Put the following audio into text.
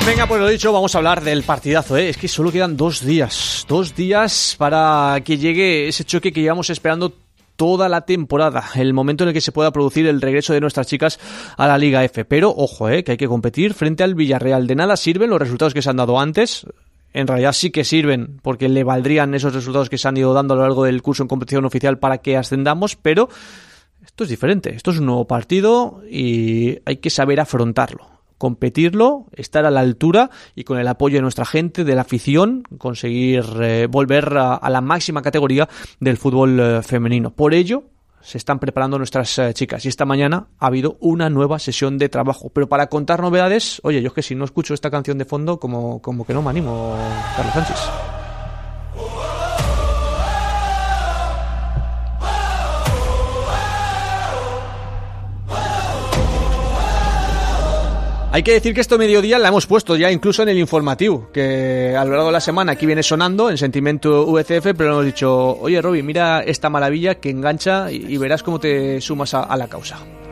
Venga, pues lo dicho, vamos a hablar del partidazo, ¿eh? Es que solo quedan 2 días. 2 días para que llegue ese choque que llevamos esperando toda la temporada, el momento en el que se pueda producir el regreso de nuestras chicas a la Liga F. Pero, ojo, que hay que competir frente al Villarreal. De nada sirven los resultados que se han dado antes. En realidad sí que sirven, porque le valdrían esos resultados que se han ido dando a lo largo del curso en competición oficial para que ascendamos, pero esto es diferente. Esto es un nuevo partido y hay que saber afrontarlo, competirlo, estar a la altura y con el apoyo de nuestra gente, de la afición, conseguir volver a la máxima categoría del fútbol femenino. Por ello, se están preparando nuestras chicas y esta mañana ha habido una nueva sesión de trabajo. Pero para contar novedades, oye, yo es que si no escucho esta canción de fondo, como que no me animo, Carlos Sánchez. Hay que decir que esto mediodía la hemos puesto ya incluso en el informativo, que a lo largo de la semana aquí viene sonando en Sentimiento VCF, pero hemos dicho, oye Roby, mira esta maravilla que engancha y verás cómo te sumas a la causa.